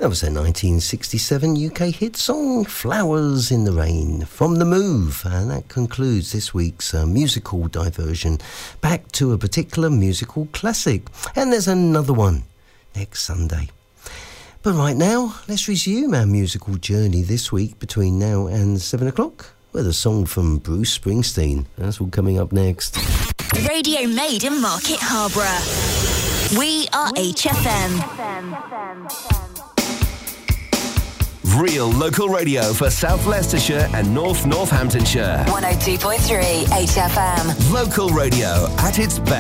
That was a 1967 UK hit song, Flowers in the Rain, from The Move. And that concludes this week's musical diversion back to a particular musical classic. And there's another one next Sunday. But right now, let's resume our musical journey this week between now and 7 o'clock with a song from Bruce Springsteen. That's all coming up next. Radio made in Market Harborough. We are HFM. Real local radio for South Leicestershire and North Northamptonshire. 102.3 HFM. Local radio at its best.